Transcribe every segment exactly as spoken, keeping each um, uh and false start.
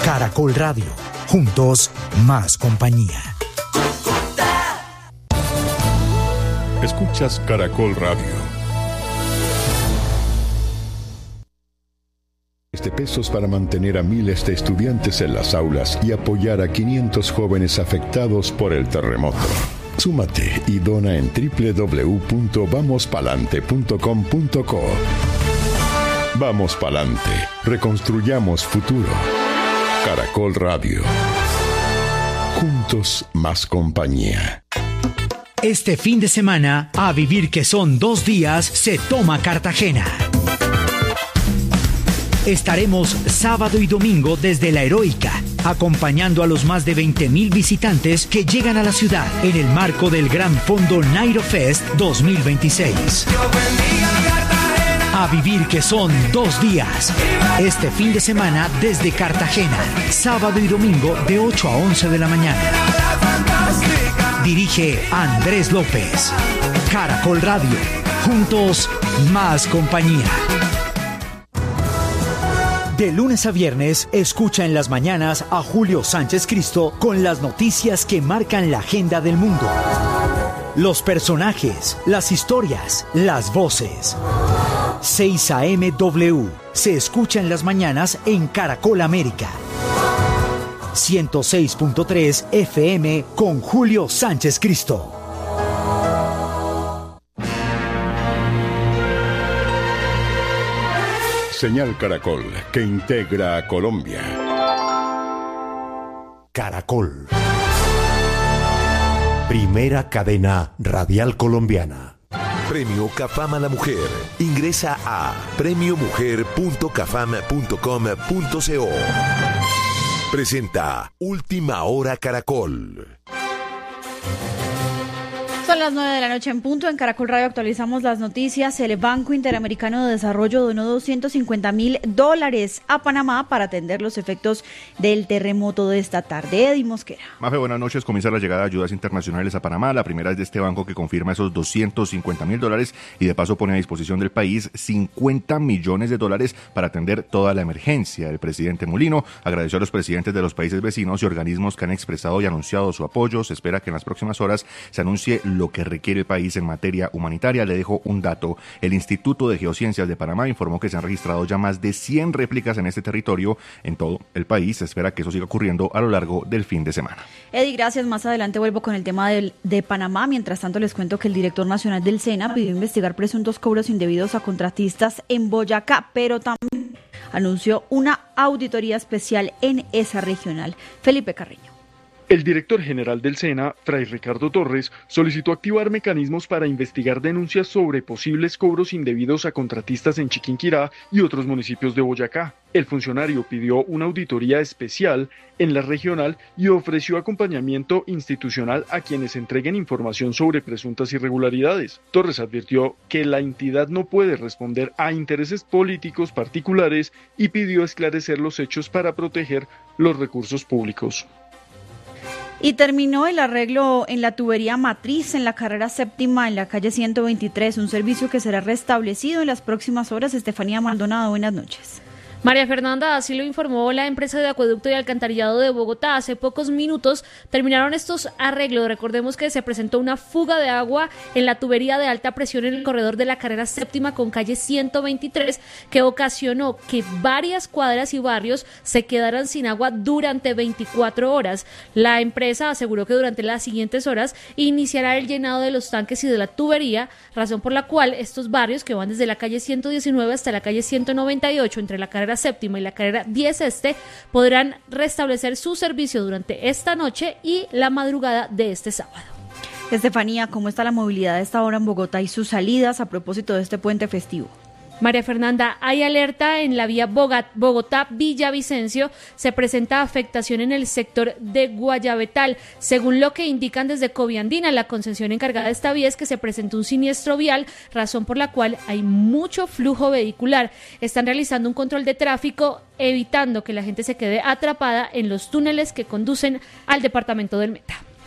Caracol Radio. Juntos, más compañía. Escuchas Caracol Radio. De pesos para mantener a miles de estudiantes en las aulas y apoyar a quinientos jóvenes afectados por el terremoto. Súmate y dona en doble u doble u doble u punto vamos palante punto com punto co. Vamos Palante. Reconstruyamos futuro. Caracol Radio. Juntos, más compañía. Este fin de semana, a vivir que son dos días, se toma Cartagena. Estaremos sábado y domingo desde La Heroica, acompañando a los más de veinte mil visitantes que llegan a la ciudad en el marco del Gran Fondo Nairo Fest dos mil veintiséis. A vivir que son dos días. Este fin de semana desde Cartagena, sábado y domingo de ocho a once de la mañana. Dirige Andrés López. Caracol Radio. Juntos, más compañía. De lunes a viernes, escucha en las mañanas a Julio Sánchez Cristo con las noticias que marcan la agenda del mundo. Los personajes, las historias, las voces. seis a eme W se escucha en las mañanas en Caracol América. ciento seis punto tres F M con Julio Sánchez Cristo. Señal Caracol, que integra a Colombia. Caracol. Primera cadena radial colombiana. Premio Cafam a la Mujer. Ingresa a premio mujer punto cafam punto com punto co. Presenta Última Hora Caracol. Son las nueve de la noche en punto. En Caracol Radio actualizamos las noticias. El Banco Interamericano de Desarrollo donó doscientos cincuenta mil dólares a Panamá para atender los efectos del terremoto de esta tarde. Eddie Mosquera. Mafe, buenas noches. Comienza la llegada de ayudas internacionales a Panamá. La primera es de este banco que confirma esos doscientos cincuenta mil dólares y de paso pone a disposición del país cincuenta millones de dólares para atender toda la emergencia. El presidente Mulino agradeció a los presidentes de los países vecinos y organismos que han expresado y anunciado su apoyo. Se espera que en las próximas horas se anuncie lo que requiere el país en materia humanitaria. Le dejo un dato. El Instituto de Geociencias de Panamá informó que se han registrado ya más de cien réplicas en este territorio en todo el país. Se espera que eso siga ocurriendo a lo largo del fin de semana. Eddie, gracias. Más adelante vuelvo con el tema del, de Panamá. Mientras tanto, les cuento que el director nacional del SENA pidió investigar presuntos cobros indebidos a contratistas en Boyacá, pero también anunció una auditoría especial en esa regional. Felipe Carreño. El director general del SENA, Fray Ricardo Torres, solicitó activar mecanismos para investigar denuncias sobre posibles cobros indebidos a contratistas en Chiquinquirá y otros municipios de Boyacá. El funcionario pidió una auditoría especial en la regional y ofreció acompañamiento institucional a quienes entreguen información sobre presuntas irregularidades. Torres advirtió que la entidad no puede responder a intereses políticos particulares y pidió esclarecer los hechos para proteger los recursos públicos. Y terminó el arreglo en la tubería matriz en la carrera séptima en la calle ciento veintitrés, un servicio que será restablecido en las próximas horas. Estefanía Maldonado, buenas noches. María Fernanda, así lo informó la empresa de acueducto y alcantarillado de Bogotá. Hace pocos minutos terminaron estos arreglos. Recordemos que se presentó una fuga de agua en la tubería de alta presión en el corredor de la carrera séptima con calle ciento veintitrés, que ocasionó que varias cuadras y barrios se quedaran sin agua durante veinticuatro horas. La empresa aseguró que durante las siguientes horas iniciará el llenado de los tanques y de la tubería, razón por la cual estos barrios que van desde la calle ciento diecinueve hasta la calle ciento noventa y ocho, entre la carrera séptima y la carrera diez este, podrán restablecer su servicio durante esta noche y la madrugada de este sábado. Estefanía, ¿cómo está la movilidad a esta hora en Bogotá y sus salidas a propósito de este puente festivo? María Fernanda, hay alerta en la vía Bogotá-Villavicencio. Se presenta afectación en el sector de Guayabetal. Según lo que indican desde Coviandina, la concesión encargada de esta vía, es que se presentó un siniestro vial, razón por la cual hay mucho flujo vehicular. Están realizando un control de tráfico, evitando que la gente se quede atrapada en los túneles que conducen al departamento del Meta.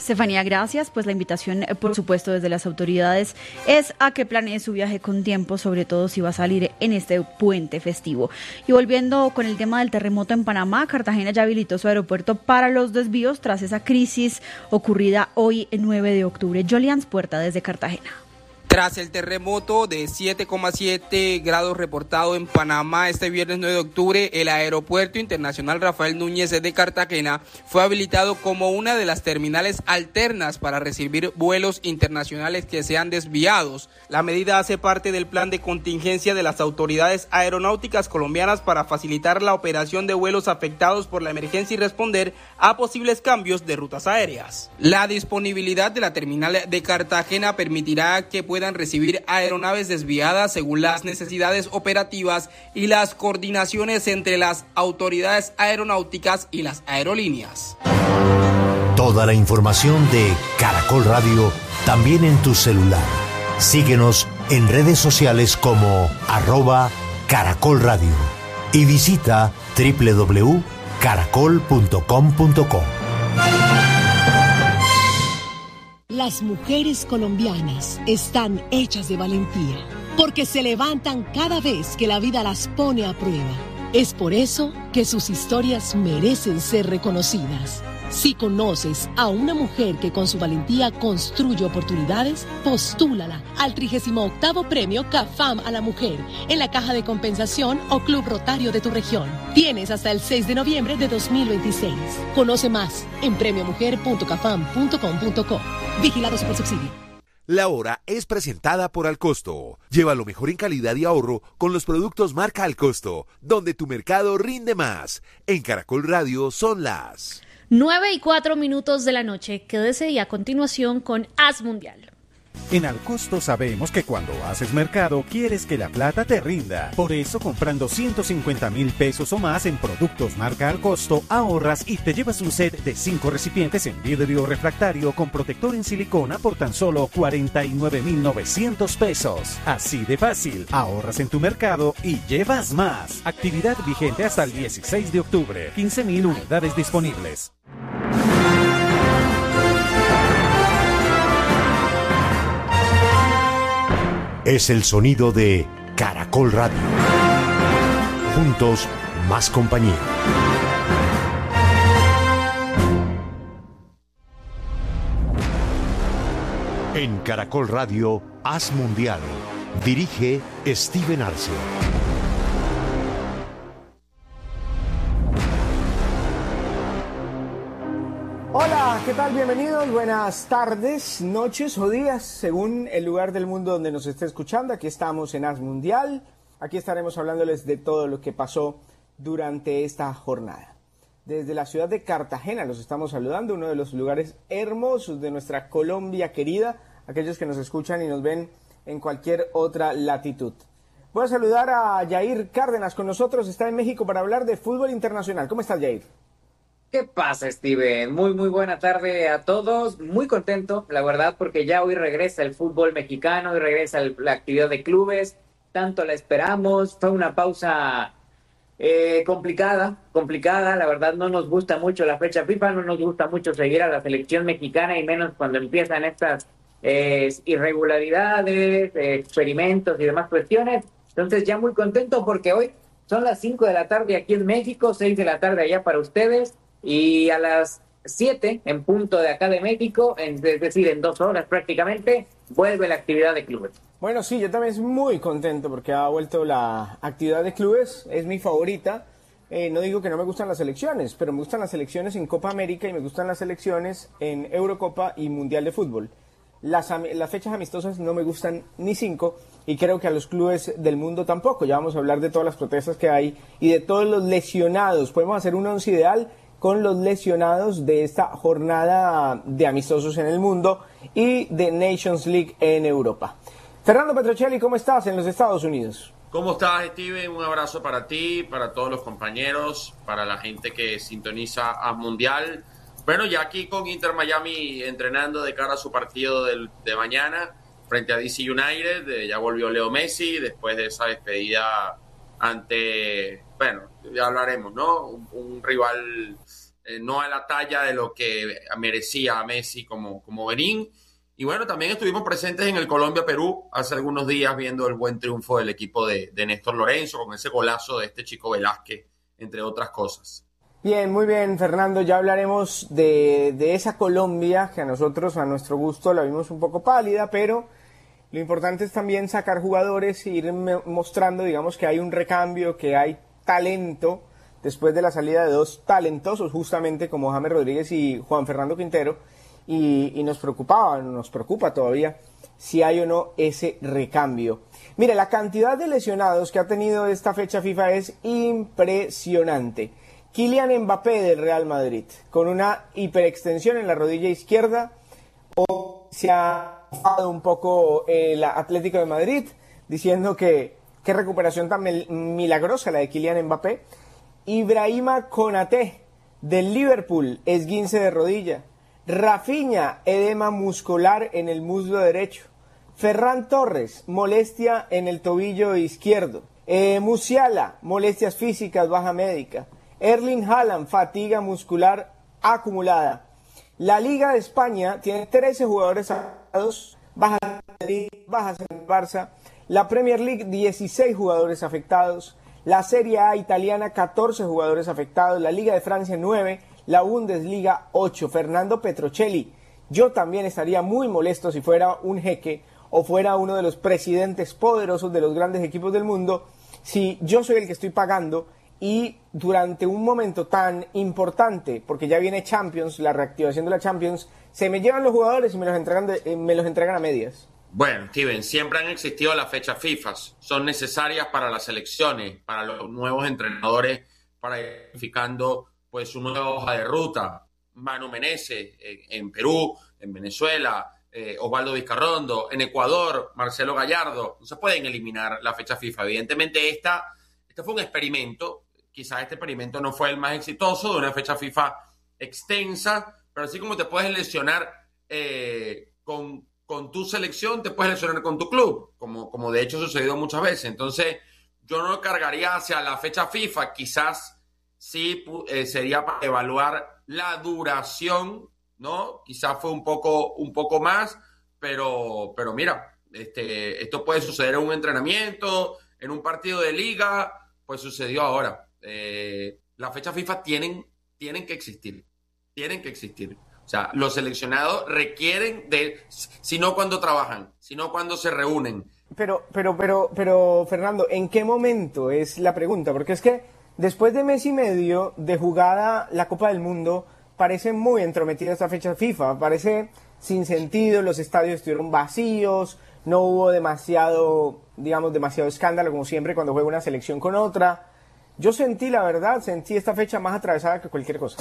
Estefanía, gracias. Pues la invitación, por supuesto, desde las autoridades es a que planee su viaje con tiempo, sobre todo si va a salir en este puente festivo. Y volviendo con el tema del terremoto en Panamá, Cartagena ya habilitó su aeropuerto para los desvíos tras esa crisis ocurrida hoy, el nueve de octubre. Jolians Puerta desde Cartagena. Tras el terremoto de siete coma siete grados reportado en Panamá este viernes nueve de octubre, el Aeropuerto Internacional Rafael Núñez de Cartagena fue habilitado como una de las terminales alternas para recibir vuelos internacionales que sean desviados. La medida hace parte del plan de contingencia de las autoridades aeronáuticas colombianas para facilitar la operación de vuelos afectados por la emergencia y responder a posibles cambios de rutas aéreas. La disponibilidad de la terminal de Cartagena permitirá que puedan recibir aeronaves desviadas según las necesidades operativas y las coordinaciones entre las autoridades aeronáuticas y las aerolíneas. Toda la información de Caracol Radio también en tu celular. Síguenos en redes sociales como arroba Caracol Radio y visita doble u doble u doble u punto caracol punto com punto co. Las mujeres colombianas están hechas de valentía, porque se levantan cada vez que la vida las pone a prueba. Es por eso que sus historias merecen ser reconocidas. Si conoces a una mujer que con su valentía construye oportunidades, postúlala al trigésimo octavo Premio CAFAM a la Mujer en la Caja de Compensación o Club Rotario de tu región. Tienes hasta el seis de noviembre de dos mil veintiséis. Conoce más en premio mujer punto cafam punto com punto co. Vigilado Supersubsidio. La hora es presentada por Alcosto. Lleva lo mejor en calidad y ahorro con los productos marca Alcosto, donde tu mercado rinde más. En Caracol Radio son las nueve y cuatro minutos de la noche. Quédese y a continuación con Haz Mundial. En Alcosto sabemos que cuando haces mercado quieres que la plata te rinda. Por eso, comprando ciento cincuenta mil pesos o más en productos marca Alcosto, ahorras y te llevas un set de cinco recipientes en vidrio refractario con protector en silicona por tan solo cuarenta y nueve mil novecientos pesos. Así de fácil, ahorras en tu mercado y llevas más. Actividad vigente hasta el dieciséis de octubre. quince mil unidades disponibles. Es el sonido de Caracol Radio. Juntos, más compañía. En Caracol Radio, Haz Mundial. Dirige Steven Arce. Hola, ¿qué tal? Bienvenidos, buenas tardes, noches o días, según el lugar del mundo donde nos esté escuchando. Aquí estamos en Haz Mundial, aquí estaremos hablándoles de todo lo que pasó durante esta jornada. Desde la ciudad de Cartagena los estamos saludando, uno de los lugares hermosos de nuestra Colombia querida, aquellos que nos escuchan y nos ven en cualquier otra latitud. Voy a saludar a Yair Cárdenas con nosotros, está en México para hablar de fútbol internacional. ¿Cómo estás, Yair? ¿Qué pasa, Steven? Muy, muy buena tarde a todos. Muy contento, la verdad, porque ya hoy regresa el fútbol mexicano, hoy regresa el, la actividad de clubes. Tanto la esperamos. Fue una pausa eh, complicada, complicada. La verdad, no nos gusta mucho la fecha FIFA, no nos gusta mucho seguir a la selección mexicana y menos cuando empiezan estas eh, irregularidades, eh, experimentos y demás cuestiones. Entonces, ya muy contento porque hoy son las cinco de la tarde aquí en México, seis de la tarde allá para ustedes. Y a las siete en punto de acá de México, en, es decir, en dos horas prácticamente, vuelve la actividad de clubes. Bueno, sí, yo también estoy muy contento porque ha vuelto la actividad de clubes, es mi favorita. Eh, no digo que no me gustan las selecciones, pero me gustan las selecciones en Copa América y me gustan las selecciones en Eurocopa y Mundial de Fútbol. Las, las fechas amistosas no me gustan ni cinco y creo que a los clubes del mundo tampoco. Ya vamos a hablar de todas las protestas que hay y de todos los lesionados. Podemos hacer un once ideal con los lesionados de esta jornada de amistosos en el mundo y de Nations League en Europa. Fernando Petrocelli, ¿cómo estás en los Estados Unidos? ¿Cómo estás, Steven? Un abrazo para ti, para todos los compañeros, para la gente que sintoniza a Mundial. Bueno, ya aquí con Inter Miami entrenando de cara a su partido del, de mañana frente a D C United. Eh, ya volvió Leo Messi después de esa despedida ante, bueno, ya hablaremos, ¿no? Un, un rival eh, no a la talla de lo que merecía a Messi como, como Berín. Y bueno, también estuvimos presentes en el Colombia-Perú hace algunos días viendo el buen triunfo del equipo de, de Néstor Lorenzo con ese golazo de este chico Velázquez, entre otras cosas. Bien, muy bien, Fernando. Ya hablaremos de, de esa Colombia que a nosotros, a nuestro gusto, la vimos un poco pálida, pero lo importante es también sacar jugadores e ir mostrando, digamos, que hay un recambio, que hay talento después de la salida de dos talentosos, justamente como James Rodríguez y Juan Fernando Quintero, y, y nos preocupaba, nos preocupa todavía si hay o no ese recambio. Mire, la cantidad de lesionados que ha tenido esta fecha FIFA es impresionante. Kylian Mbappé del Real Madrid, con una hiperextensión en la rodilla izquierda, o se ha enfadado un poco el Atlético de Madrid, diciendo que qué recuperación tan milagrosa la de Kylian Mbappé. Ibrahima Konaté del Liverpool, esguince de rodilla. Rafinha, edema muscular en el muslo derecho. Ferran Torres, molestia en el tobillo izquierdo. Eh, Musiala, molestias físicas, baja médica. Erling Haaland, fatiga muscular acumulada. La Liga de España tiene trece jugadores afectados, bajas bajas en el Barça. La Premier League, dieciséis jugadores afectados. La Serie A italiana, catorce jugadores afectados. La Liga de Francia, nueve. La Bundesliga, ocho. Fernando Petrocelli, yo también estaría muy molesto si fuera un jeque o fuera uno de los presidentes poderosos de los grandes equipos del mundo, si yo soy el que estoy pagando y durante un momento tan importante, porque ya viene Champions, la reactivación de la Champions, se me llevan los jugadores y me los entregan, de, eh, me los entregan a medias. Bueno, Steven, siempre han existido las fechas FIFA, son necesarias para las selecciones, para los nuevos entrenadores, para ir identificando pues una nueva hoja de ruta. Manu Menezes en, en Perú, en Venezuela, eh, Osvaldo Vizcarrondo, en Ecuador, Marcelo Gallardo. No se pueden eliminar la fecha FIFA. Evidentemente esta, este fue un experimento. Quizás este experimento no fue el más exitoso de una fecha FIFA extensa, pero así como te puedes lesionar eh, con, con tu selección, te puedes lesionar con tu club, como, como de hecho ha sucedido muchas veces. Entonces, yo no cargaría hacia la fecha FIFA. Quizás sí eh, sería para evaluar la duración, ¿no? Quizás fue un poco, un poco más, pero, pero mira, este, esto puede suceder en un entrenamiento, en un partido de liga, pues sucedió ahora. Eh, las fechas FIFA tienen, tienen que existir, tienen que existir. O sea, los seleccionados requieren de, si no cuando trabajan, sino cuando se reúnen. Pero, pero, pero, pero, Fernando, ¿en qué momento es la pregunta? Porque es que después de mes y medio de jugada la Copa del Mundo, parece muy entrometida esta fecha FIFA, parece sin sentido, los estadios estuvieron vacíos, no hubo demasiado, digamos, demasiado escándalo como siempre cuando juega una selección con otra. Yo sentí, la verdad, sentí esta fecha más atravesada que cualquier cosa.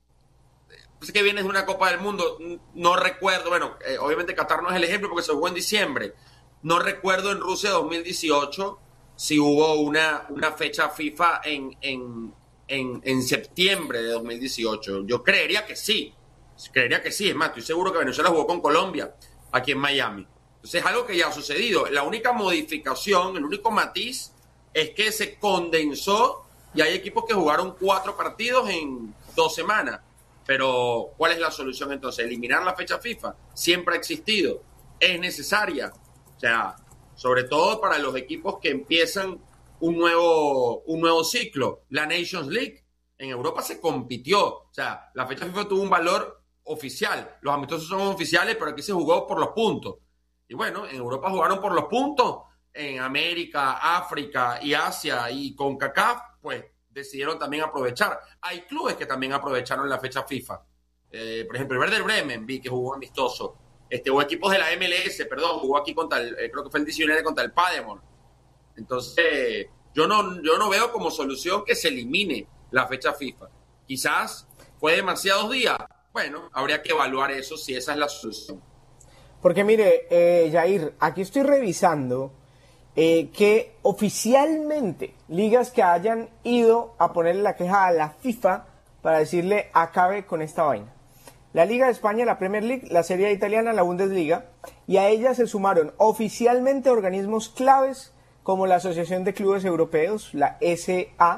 Pues que vienes de una Copa del Mundo, no recuerdo, bueno, eh, obviamente Qatar no es el ejemplo porque se jugó en diciembre, no recuerdo en Rusia dos mil dieciocho si hubo una, una fecha FIFA en, en, en, en septiembre de dos mil dieciocho. Yo creería que sí, creería que sí, es más, estoy seguro que Venezuela jugó con Colombia aquí en Miami. Entonces es algo que ya ha sucedido. La única modificación, el único matiz es que se condensó y hay equipos que jugaron cuatro partidos en dos semanas. Pero, ¿cuál es la solución entonces? ¿Eliminar la fecha FIFA? Siempre ha existido. ¿Es necesaria? O sea, sobre todo para los equipos que empiezan un nuevo, un nuevo ciclo. La Nations League en Europa se compitió. O sea, la fecha FIFA tuvo un valor oficial. Los amistosos son oficiales, pero aquí se jugó por los puntos. Y bueno, en Europa jugaron por los puntos. En América, África y Asia y CONCACAF, pues decidieron también aprovechar. Hay clubes que también aprovecharon la fecha FIFA. Eh, por ejemplo, el Werder Bremen, vi que jugó amistoso. Este, o equipos de la M L S, perdón, jugó aquí contra el, eh, creo que fue el D C United contra el Paderborn. Entonces, yo no, yo no veo como solución que se elimine la fecha FIFA. Quizás fue demasiados días. Bueno, habría que evaluar eso si esa es la solución. Porque mire, eh, Jair, aquí estoy revisando Eh, que oficialmente ligas que hayan ido a ponerle la queja a la FIFA para decirle acabe con esta vaina. La Liga de España, la Premier League, la Serie A italiana, la Bundesliga, y a ellas se sumaron oficialmente organismos claves como la Asociación de Clubes Europeos, la S A,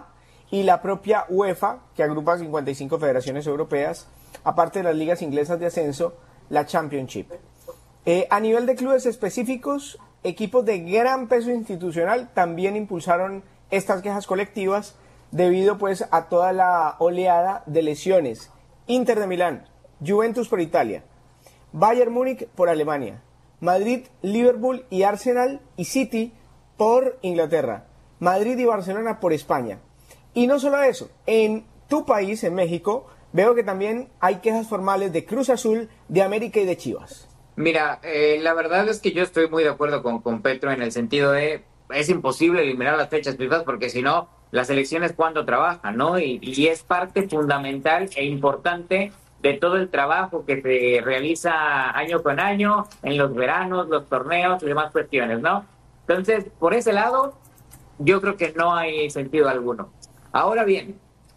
y la propia UEFA, que agrupa cincuenta y cinco federaciones europeas, aparte de las ligas inglesas de ascenso, la Championship. Eh, a nivel de clubes específicos, equipos de gran peso institucional también impulsaron estas quejas colectivas debido pues a toda la oleada de lesiones. Inter de Milán, Juventus por Italia, Bayern Múnich por Alemania, Madrid, Liverpool y Arsenal y City por Inglaterra, Madrid y Barcelona por España. Y no solo eso, en tu país, en México, veo que también hay quejas formales de Cruz Azul, de América y de Chivas. Mira, eh, la verdad es que yo estoy muy de acuerdo con, con Petro en el sentido de es imposible eliminar las fechas FIFA porque si no, las elecciones cuando trabajan, ¿no? Y, y es parte fundamental e importante de todo el trabajo que se realiza año con año en los veranos, los torneos y demás cuestiones, ¿no? Entonces, por ese lado, yo creo que no hay sentido alguno. Ahora bien,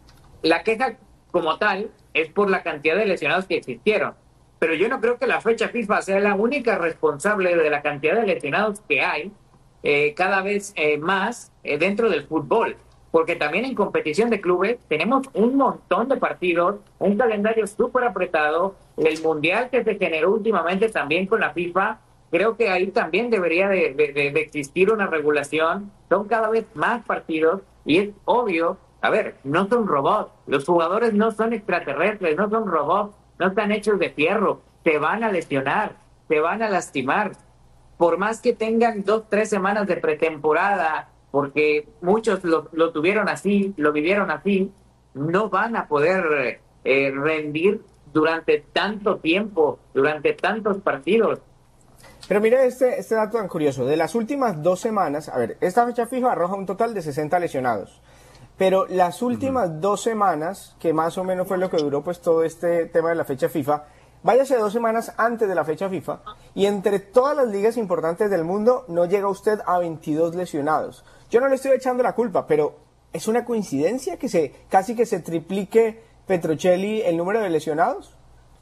la queja como tal es por la cantidad de lesionados que existieron. Pero yo no creo que la fecha FIFA sea la única responsable de la cantidad de lesionados que hay eh, cada vez eh, más eh, dentro del fútbol. Porque también en competición de clubes tenemos un montón de partidos, un calendario súper apretado, el mundial que se generó últimamente también con la FIFA. Creo que ahí también debería de, de, de existir una regulación. Son cada vez más partidos y es obvio, a ver, no son robots. Los jugadores no son extraterrestres, no son robots. No están hechos de fierro, se van a lesionar, se van a lastimar. Por más que tengan dos, tres semanas de pretemporada, porque muchos lo, lo tuvieron así, lo vivieron así, no van a poder eh, rendir durante tanto tiempo, durante tantos partidos. Pero mira este, este dato tan curioso. De las últimas dos semanas, a ver, esta fecha FIFA arroja un total de sesenta lesionados. Pero las últimas uh-huh. dos semanas, que más o menos fue lo que duró pues todo este tema de la fecha FIFA, váyase dos semanas antes de la fecha FIFA, y entre todas las ligas importantes del mundo no llega usted a veintidós lesionados. Yo no le estoy echando la culpa, pero ¿es una coincidencia que se casi que se triplique, Petrocelli, el número de lesionados?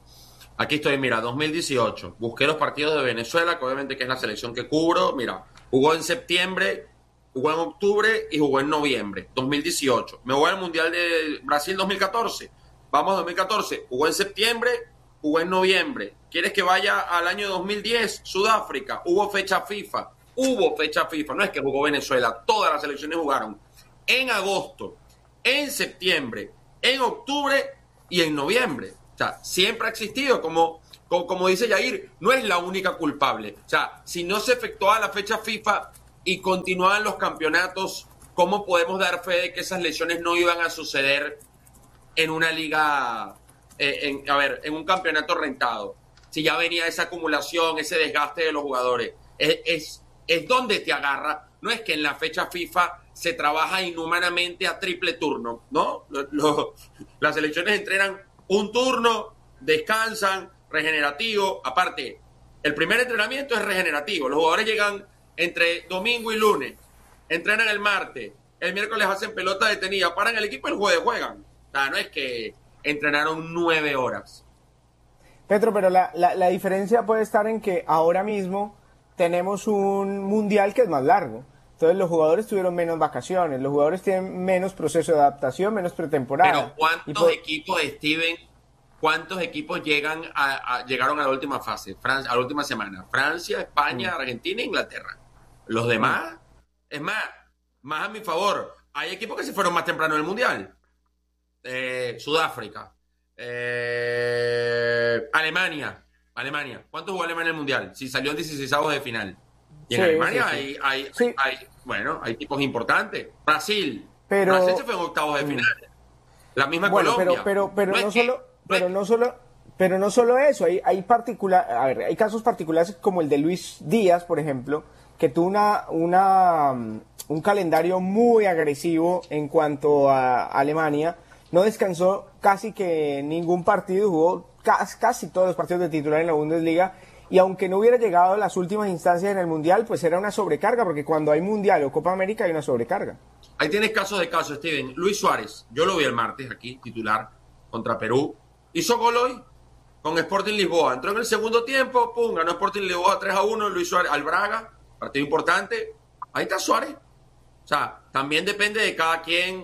Aquí estoy, mira, dos mil dieciocho. Busqué los partidos de Venezuela, que obviamente que es la selección que cubro. Mira, jugó en septiembre, jugó en octubre y jugó en noviembre, dos mil dieciocho. Me voy al Mundial de Brasil dos mil catorce. Vamos, dos mil catorce. Jugó en septiembre, jugó en noviembre. ¿Quieres que vaya al año dos mil diez? Sudáfrica. Hubo fecha FIFA. Hubo fecha FIFA. No es que jugó Venezuela. Todas las selecciones jugaron en agosto, en septiembre, en octubre y en noviembre. O sea, siempre ha existido, como, como, como dice Yair, no es la única culpable. O sea, si no se efectuaba la fecha FIFA y continuaban los campeonatos, ¿cómo podemos dar fe de que esas lesiones no iban a suceder en una liga, eh, en, a ver, en un campeonato rentado? Si ya venía esa acumulación, ese desgaste de los jugadores. Es, es, es donde te agarra. No es que en la fecha FIFA se trabaja inhumanamente a triple turno, ¿no? Lo, lo, las selecciones entrenan un turno, descansan, regenerativo. Aparte, el primer entrenamiento es regenerativo. Los jugadores llegan entre domingo y lunes, entrenan el martes, el miércoles hacen pelota detenida, paran el equipo y el jueves juegan. O sea, no es que entrenaron nueve horas. Petro, pero la, la, la diferencia puede estar en que ahora mismo tenemos un mundial que es más largo. Entonces los jugadores tuvieron menos vacaciones, los jugadores tienen menos proceso de adaptación, menos pretemporada. Pero ¿cuántos por... equipos, Steven, cuántos equipos llegan a, a, llegaron a la última fase, Francia, a la última semana? Francia, España, mm. Argentina e Inglaterra. Los demás, mm. es más, más a mi favor, hay equipos que se fueron más temprano del mundial. Eh, Sudáfrica, eh, Alemania, Alemania. ¿Cuánto jugó Alemania en el mundial? Si salió en dieciseisavos de final. Y en sí, Alemania sí, sí. Hay, hay, sí. hay, bueno, hay equipos importantes. Brasil, pero, Brasil se fue en octavos de final. La misma bueno, Colombia. Pero, pero, pero no, no solo, que, pero no solo, pero no solo eso. Hay, hay particular, a ver, hay casos particulares como el de Luis Díaz, por ejemplo, que tuvo una, una, un calendario muy agresivo en cuanto a Alemania. No descansó casi que ningún partido, jugó casi, casi todos los partidos de titular en la Bundesliga. Y aunque no hubiera llegado a las últimas instancias en el Mundial, pues era una sobrecarga, porque cuando hay Mundial o Copa América hay una sobrecarga. Ahí tienes casos de casos, Steven. Luis Suárez, yo lo vi el martes aquí, titular, contra Perú. Hizo gol hoy con Sporting Lisboa. Entró en el segundo tiempo, pum, ganó Sporting Lisboa tres a uno, Luis Suárez al Braga, partido importante. Ahí está Suárez. O sea, también depende de cada quien,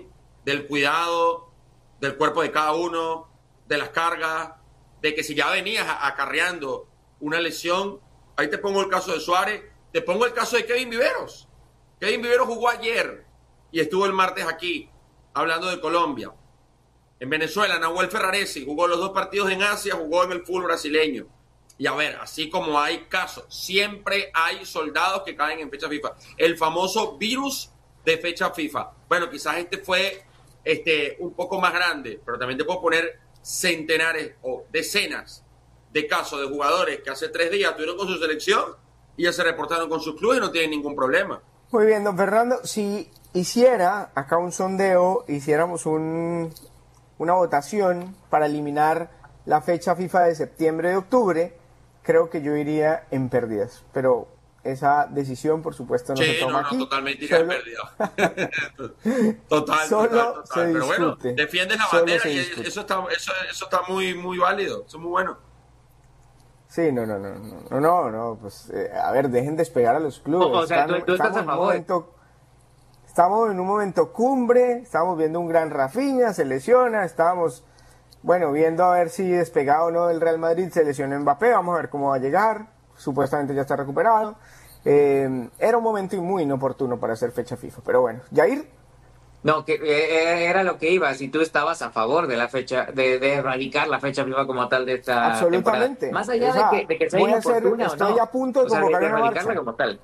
del cuidado del cuerpo de cada uno, de las cargas, de que si ya venías acarreando una lesión, ahí te pongo el caso de Suárez, te pongo el caso de Kevin Viveros. Kevin Viveros jugó ayer y estuvo el martes aquí, hablando de Colombia. En Venezuela, Nahuel Ferraresi jugó los dos partidos en Asia, jugó en el fútbol brasileño. Y a ver, así como hay casos, siempre hay soldados que caen en fecha FIFA. El famoso virus de fecha FIFA. Bueno, quizás este fue este, un poco más grande, pero también te puedo poner centenares o decenas de casos de jugadores que hace tres días estuvieron con su selección y ya se reportaron con sus clubes y no tienen ningún problema. Muy bien, don Fernando, si hiciera acá un sondeo, hiciéramos un, una votación para eliminar la fecha FIFA de septiembre de octubre, creo que yo iría en pérdidas, pero esa decisión, por supuesto, no sí, se toma no, aquí. No, totalmente iría solo... en pérdida. total, solo total, total. Se pero bueno, discute. defiendes la Solo bandera se y discute. eso está, eso, eso está muy, muy válido, eso es muy bueno. Sí, no, no, no, no, no, no, no pues, eh, a ver, dejen despegar a los clubes. O sea, Están, tú, tú estás a en un favor. momento, estamos en un momento cumbre, estamos viendo un gran Rafinha, se lesiona, estábamos, bueno, viendo a ver si despegado o no del Real Madrid, se lesionó Mbappé, vamos a ver cómo va a llegar, supuestamente ya está recuperado. Eh, era un momento muy inoportuno para hacer fecha FIFA, pero bueno, Jair. No, que eh, era lo que iba, si tú estabas a favor de la fecha, de, de erradicar la fecha FIFA como tal de esta absolutamente temporada. Más allá o sea, de, que, de que sea voy a hacer, inoportuna estoy o no. a punto de o sea, convocar de una erradicarla marcha como tal.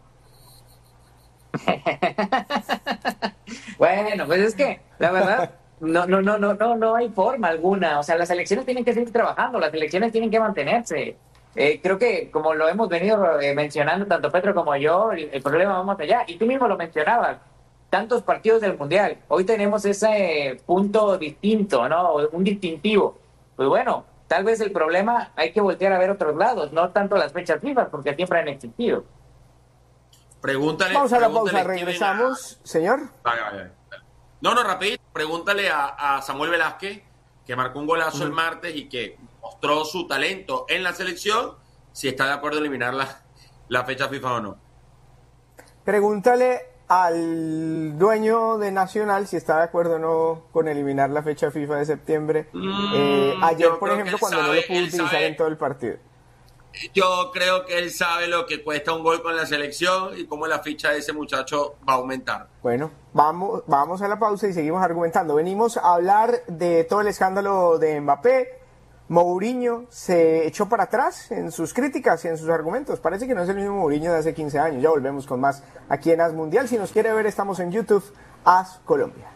Bueno, pues es que, la verdad, no, no, no, no, no, no hay forma alguna. O sea, las elecciones tienen que seguir trabajando, las elecciones tienen que mantenerse. Eh, creo que, como lo hemos venido eh, mencionando tanto Petro como yo, el, el problema va más allá. Y tú mismo lo mencionabas. Tantos partidos del Mundial. Hoy tenemos ese punto distinto, ¿no? Un distintivo. Pues bueno, tal vez el problema hay que voltear a ver otros lados, no tanto las fechas FIFA, porque siempre han existido. Pregúntale. Vamos a la pregúntale, pausa, regresamos, a... señor. Vale, vale, vale. No, no, rapidito. Pregúntale a, a Samuel Velázquez, que marcó un golazo uh-huh. el martes y que mostró su talento en la selección, si está de acuerdo en eliminar la, la fecha FIFA o no. Pregúntale al dueño de Nacional si está de acuerdo o no con eliminar la fecha FIFA de septiembre. Mm, eh, ayer, por ejemplo, cuando sabe, no lo pudo utilizar sabe, en todo el partido. Yo creo que él sabe lo que cuesta un gol con la selección y cómo la ficha de ese muchacho va a aumentar. Bueno, vamos, vamos a la pausa y seguimos argumentando. Venimos a hablar de todo el escándalo de Mbappé. Mourinho se echó para atrás en sus críticas y en sus argumentos. Parece que no es el mismo Mourinho de hace quince años. Ya volvemos con más aquí en As Mundial. Si nos quiere ver, estamos en YouTube, As Colombia.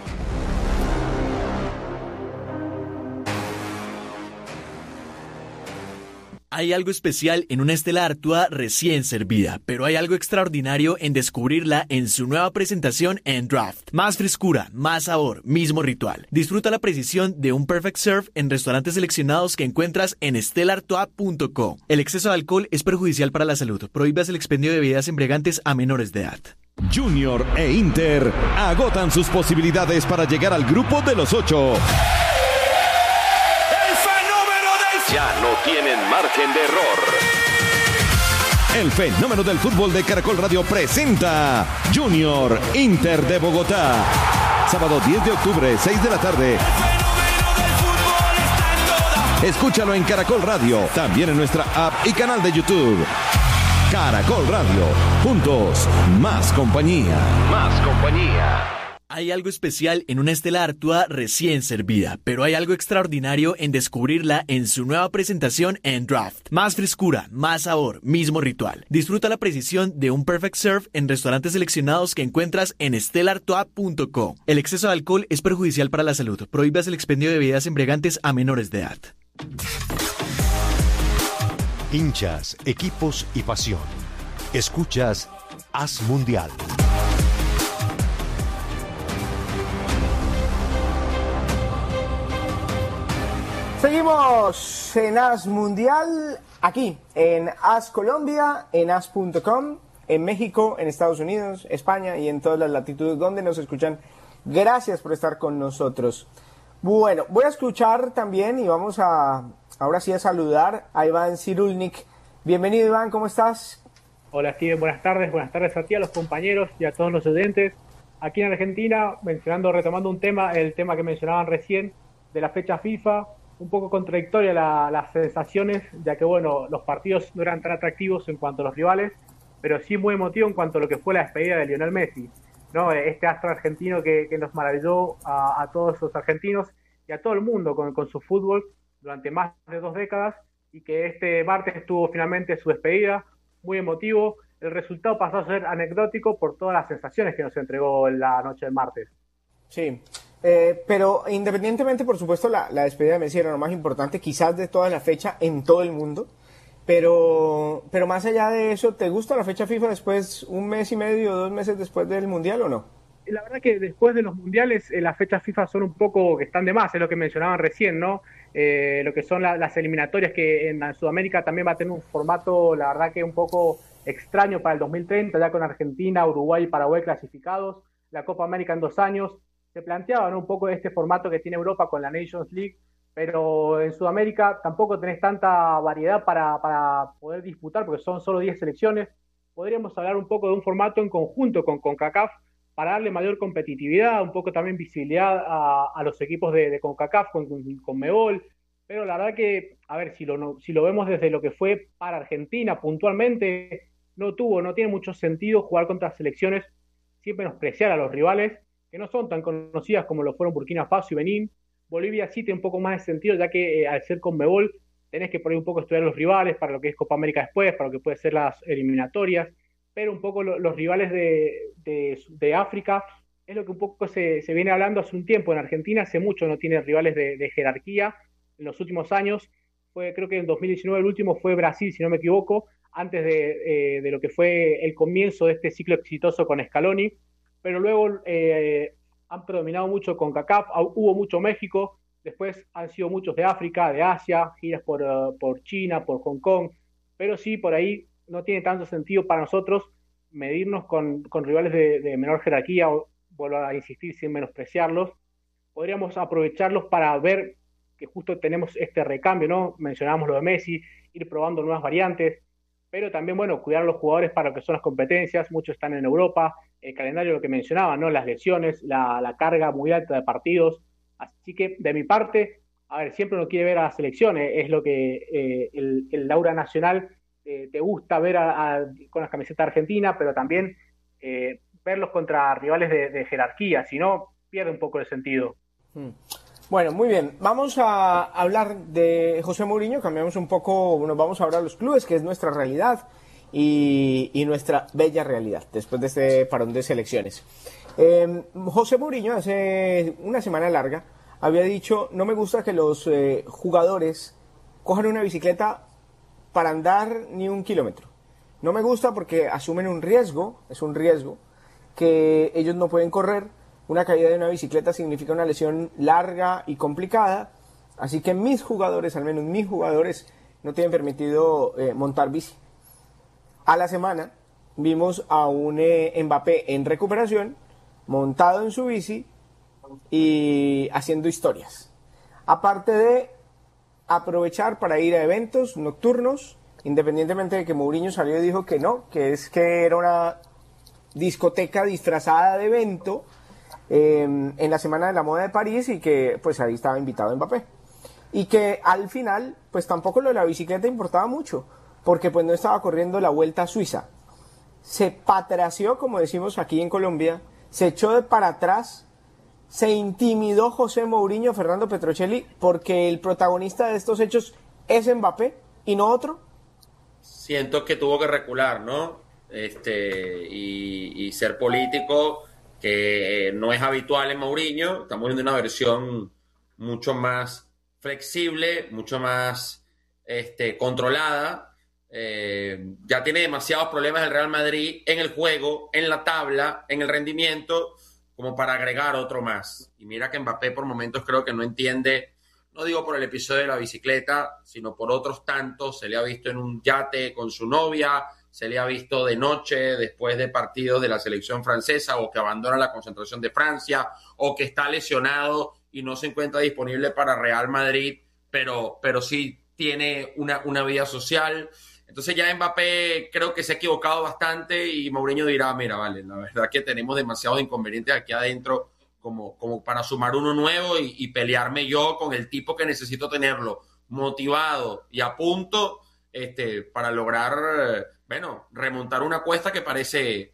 Hay algo especial en una Stella Artois recién servida, pero hay algo extraordinario en descubrirla en su nueva presentación en Draft. Más frescura, más sabor, mismo ritual. Disfruta la precisión de un Perfect Serve en restaurantes seleccionados que encuentras en stella artois punto com. El exceso de alcohol es perjudicial para la salud. Prohíbas el expendio de bebidas embriagantes a menores de edad. Junior e Inter agotan sus posibilidades para llegar al grupo de los ocho. Ya no tienen margen de error. El fenómeno del fútbol de Caracol Radio presenta Junior Inter de Bogotá. Sábado diez de octubre, seis de la tarde. Escúchalo en Caracol Radio, también en nuestra app y canal de YouTube. Caracol Radio, juntos, más compañía. Más compañía. Hay algo especial en una Stella Artois recién servida, pero hay algo extraordinario en descubrirla en su nueva presentación en Draft. Más frescura, más sabor, mismo ritual. Disfruta la precisión de un Perfect Serve en restaurantes seleccionados que encuentras en stella artois punto com. El exceso de alcohol es perjudicial para la salud. Prohíbas el expendio de bebidas embriagantes a menores de edad. Hinchas, equipos y pasión. Escuchas As Mundial. Seguimos en As Mundial, aquí en As Colombia, en as punto com, en México, en Estados Unidos, España y en todas las latitudes donde nos escuchan. Gracias por estar con nosotros. Bueno, voy a escuchar también y vamos a, ahora sí a saludar a Iván Cirulnik. Bienvenido, Iván, ¿cómo estás? Hola, Steven, buenas tardes, buenas tardes a ti, a los compañeros y a todos los oyentes. aquí en Argentina, mencionando, retomando un tema, el tema que mencionaban recién de la fecha FIFA, un poco contradictoria la, las sensaciones, ya que bueno, los partidos no eran tan atractivos en cuanto a los rivales, pero sí muy emotivo en cuanto a lo que fue la despedida de Lionel Messi, ¿no? Este astro argentino que, que nos maravilló a, a todos los argentinos y a todo el mundo con, con su fútbol durante más de dos décadas, y que este martes tuvo finalmente su despedida, muy emotivo. El resultado pasó a ser anecdótico por todas las sensaciones que nos entregó en la noche del martes. Sí, eh, pero independientemente, por supuesto, la, la despedida de Messi era lo más importante quizás de toda la fecha en todo el mundo, pero, pero más allá de eso, ¿te gusta la fecha FIFA después, un mes y medio, dos meses después del Mundial o no? La verdad que después de los mundiales eh, las fechas FIFA son un poco que están de más, es lo que mencionaban recién, ¿no? Eh, lo que son la, las eliminatorias, que en Sudamérica también va a tener un formato, la verdad que un poco extraño para el dos mil treinta, ya con Argentina, Uruguay y Paraguay clasificados, la Copa América en dos años. Se planteaba, ¿no?, un poco este formato que tiene Europa con la Nations League, pero en Sudamérica tampoco tenés tanta variedad para, para poder disputar, porque son solo diez selecciones. Podríamos hablar un poco de un formato en conjunto con CONCACAF, para darle mayor competitividad, un poco también visibilidad a, a los equipos de, de CONCACAF con, con Conmebol, pero la verdad que, a ver, si lo, no, si lo vemos desde lo que fue para Argentina puntualmente, no tuvo, no tiene mucho sentido jugar contra selecciones sin menospreciar a los rivales, que no son tan conocidas como lo fueron Burkina Faso y Benín. Bolivia sí tiene un poco más de sentido, ya que eh, al ser Conmebol tenés que por ahí un poco estudiar los rivales para lo que es Copa América después, para lo que puede ser las eliminatorias, pero un poco lo, los rivales de, de, de África es lo que un poco se, se viene hablando hace un tiempo. En Argentina hace mucho no tiene rivales de, de jerarquía. En los últimos años, fue, creo que en dos mil diecinueve el último fue Brasil, si no me equivoco, antes de, eh, de lo que fue el comienzo de este ciclo exitoso con Scaloni, pero luego eh, han predominado mucho con CONCACAF, hubo mucho México, después han sido muchos de África, de Asia, giras por, uh, por China, por Hong Kong, pero sí, por ahí no tiene tanto sentido para nosotros medirnos con, con rivales de, de menor jerarquía, o vuelvo a insistir sin menospreciarlos. Podríamos aprovecharlos para ver que justo tenemos este recambio, ¿no? Mencionábamos lo de Messi, ir probando nuevas variantes, pero también, bueno, cuidar a los jugadores para lo que son las competencias. Muchos están en Europa, el calendario, lo que mencionaba, ¿no? Las lesiones, la, la carga muy alta de partidos. Así que, de mi parte, a ver, siempre uno quiere ver a las selecciones, es lo que eh, el, el aura nacional eh, te gusta ver a, a, con la camiseta argentina, pero también eh, verlos contra rivales de, de jerarquía, si no, pierde un poco el sentido. Hmm. Bueno, muy bien. Vamos a hablar de José Mourinho, cambiamos un poco, nos vamos a hablar de los clubes, que es nuestra realidad y, y nuestra bella realidad, después de este parón de selecciones. Eh, José Mourinho hace una semana larga había dicho: no me gusta que los eh, jugadores cojan una bicicleta para andar ni un kilómetro. No me gusta porque asumen un riesgo, es un riesgo que ellos no pueden correr. Una caída de una bicicleta significa una lesión larga y complicada, así que mis jugadores, al menos mis jugadores, no tienen permitido eh, montar bici. A la semana vimos a un eh, Mbappé en recuperación, montado en su bici y haciendo historias. Aparte de aprovechar para ir a eventos nocturnos, independientemente de que Mourinho salió y dijo que no, que es que era una discoteca disfrazada de evento eh, en la Semana de la Moda de París, y que pues ahí estaba invitado Mbappé. Y que al final pues tampoco lo de la bicicleta importaba mucho, porque pues no estaba corriendo la Vuelta a Suiza. Se patració, como decimos aquí en Colombia, se echó de para atrás, se intimidó José Mourinho, Fernando Petrocelli, porque el protagonista de estos hechos es Mbappé y no otro. Siento que tuvo que recular, ¿no? Este, y, y ser político, que no es habitual en Mourinho. Estamos viendo una versión mucho más flexible, mucho más este, controlada. Eh, ya tiene demasiados problemas el Real Madrid en el juego, en la tabla, en el rendimiento, como para agregar otro más. Y mira que Mbappé por momentos creo que no entiende, no digo por el episodio de la bicicleta, sino por otros tantos. Se le ha visto en un yate con su novia, se le ha visto de noche después de partidos de la selección francesa, o que abandona la concentración de Francia, o que está lesionado y no se encuentra disponible para Real Madrid, pero, pero sí tiene una, una vida social. Entonces ya Mbappé creo que se ha equivocado bastante y Mourinho dirá, mira, vale, la verdad que tenemos demasiados inconvenientes aquí adentro como, como para sumar uno nuevo y, y pelearme yo con el tipo que necesito tenerlo motivado y a punto este, para lograr, bueno, remontar una cuesta que parece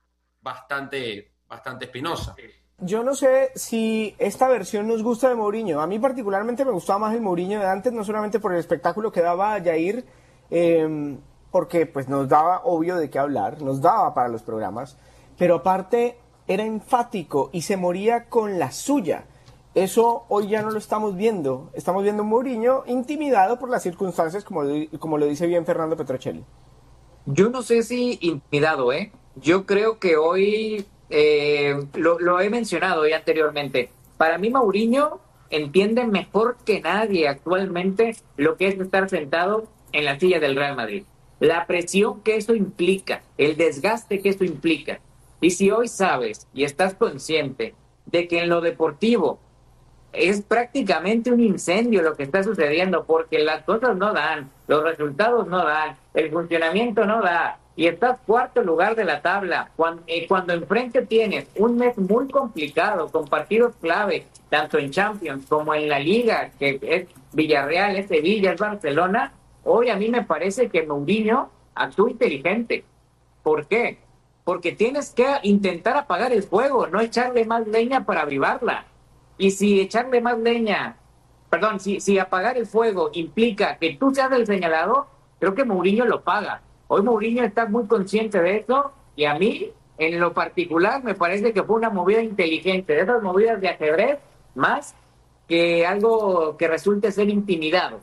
bastante, bastante espinosa. Yo no sé si esta versión nos gusta de Mourinho. A mí particularmente me gustaba más el Mourinho de antes, no solamente por el espectáculo que daba Jair, eh, porque pues nos daba obvio de qué hablar, nos daba para los programas, pero aparte era enfático y se moría con la suya. Eso hoy ya no lo estamos viendo. Estamos viendo un Mourinho intimidado por las circunstancias, como, como lo dice bien Fernando Petrocelli. Yo no sé si intimidado, ¿eh? Yo creo que hoy... Eh, lo, lo he mencionado ya anteriormente. Para mí Mourinho entiende mejor que nadie actualmente lo que es estar sentado en la silla del Real Madrid. La presión que eso implica, el desgaste que eso implica. Y si hoy sabes y estás consciente de que en lo deportivo es prácticamente un incendio lo que está sucediendo, porque las cosas no dan, los resultados no dan, el funcionamiento no da, y estás cuarto lugar de la tabla, cuando, eh, cuando enfrente tienes un mes muy complicado, con partidos clave, tanto en Champions como en la Liga, que es Villarreal, es Sevilla, es Barcelona. Hoy a mí me parece que Mourinho actúa inteligente. ¿Por qué? Porque tienes que intentar apagar el fuego, no echarle más leña para avivarla. Y si echarle más leña, perdón, si, si apagar el fuego implica que tú seas el señalado, creo que Mourinho lo paga. Hoy Mourinho está muy consciente de eso y a mí, en lo particular, me parece que fue una movida inteligente, de esas movidas de ajedrez, más que algo que resulte ser intimidado.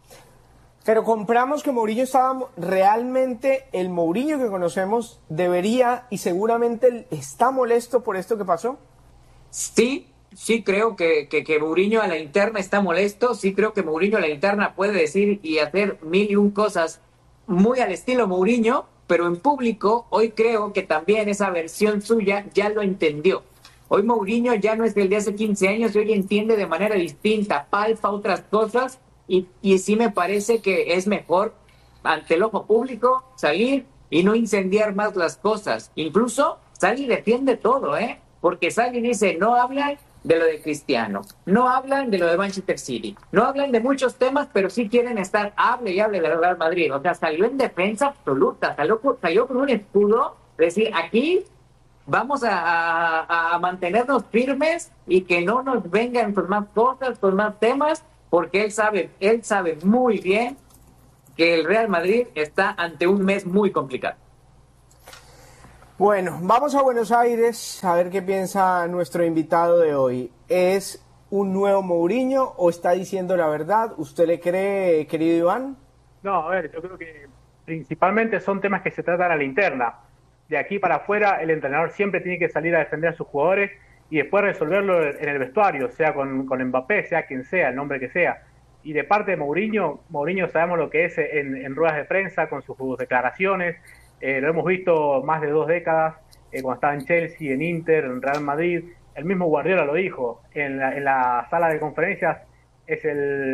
Pero compramos que Mourinho estaba realmente, el Mourinho que conocemos debería y seguramente está molesto por esto que pasó. Sí, sí creo que, que, que Mourinho a la interna está molesto, sí creo que Mourinho a la interna puede decir y hacer mil y un cosas muy al estilo Mourinho, pero en público hoy creo que también esa versión suya ya lo entendió. Hoy Mourinho ya no es el de hace quince años y hoy entiende de manera distinta, palpa otras cosas y, y sí me parece que es mejor ante el ojo público salir y no incendiar más las cosas. Incluso sale y defiende todo, ¿eh? Porque sale y dice, no hablan de lo de Cristiano, no hablan de lo de Manchester City, no hablan de muchos temas, pero sí quieren estar, hable y hable del Real Madrid. O sea, salió en defensa absoluta, salió, salió con un escudo, decir, aquí vamos a, a, a mantenernos firmes y que no nos vengan con más cosas, con más temas, porque él sabe, él sabe muy bien que el Real Madrid está ante un mes muy complicado. Bueno, vamos a Buenos Aires a ver qué piensa nuestro invitado de hoy. ¿Es un nuevo Mourinho o está diciendo la verdad? ¿Usted le cree, querido Iván? No, a ver, yo creo que principalmente son temas que se tratan a la interna. De aquí para afuera, el entrenador siempre tiene que salir a defender a sus jugadores y después resolverlo en el vestuario, sea con, con Mbappé, sea quien sea, el nombre que sea. Y de parte de Mourinho, Mourinho sabemos lo que es en, en ruedas de prensa, con sus declaraciones. Eh, lo hemos visto más de dos décadas, eh, cuando estaba en Chelsea, en Inter, en Real Madrid. El mismo Guardiola lo dijo, en la, en la sala de conferencias es el